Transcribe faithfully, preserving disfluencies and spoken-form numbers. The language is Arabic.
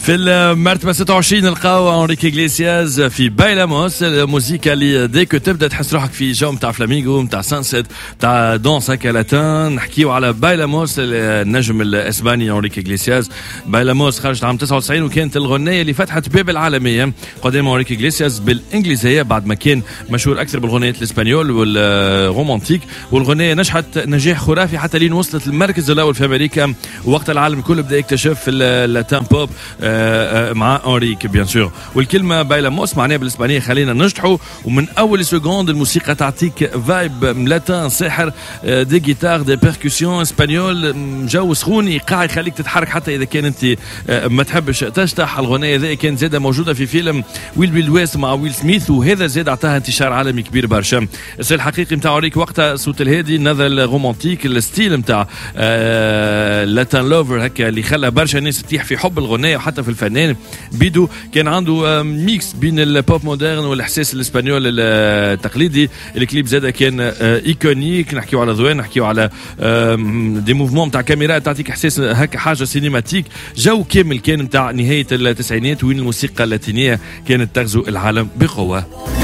في المرتبة ستة وعشرين نلقاو أنريكي إغليسياس في بايلاموس، الموسيقى اللي ديك تبدا تحس روحك في جو نتاع فلامينغو نتاع سانسيت نتاع دونس هكا لاتان. نحكيو على بايلاموس النجم الاسباني أنريكي إغليسياس. بايلاموس خرجت عام تسعة وتسعين وكانت الغنية اللي فتحت باب العالمية قدام أنريكي إغليسياس بالإنجليزية بعد ما كان مشهور أكثر بالغنيات الإسبانيول والرومانتيك، والغنية نجحت نجاح خرافي حتى لين وصلت المركز الأول في أمريكا، وقت العالم الكل بدا يكتشف اللاتان بوب مع أنريك بيان سور. والكلمة بايلاموس معناها بالإسبانية خلينا نجتحوا، ومن أول سكوند الموسيقى تعطيك فايب ملاتان ساحر، دي جيتار دي بيركوسيون اسبانيول، جو سخون ايقاع يخليك تتحرك حتى إذا كان أنت ما تحبش تشطح. الغنية ذي كانت زادة موجودة في فيلم ويل ويل ويست مع ويل سميث، وهذا زاد عطاها انتشار عالمي كبير برشا. السي الحقيقي نتاع أنريك وقتها صوت الهادي، النظر الرومانتيك، الستيل نتاع لاتان لوفر هكا اللي خلى برشا ناس تطيح في حب الغنية وحتى في الفنان. بيدو كان عنده ميكس بين البوب مودرن والاحساس الاسبانيول التقليدي. الكليب زاده كان ايكونيك، نحكيو على ذوان، نحكيو على دي موفمون نتاع كاميرا تعطيك احساس هكا حاجه سينماتيك. جو كامل كان نتاع نهايه التسعينات وين الموسيقى اللاتينيه كانت تغزو العالم بقوه.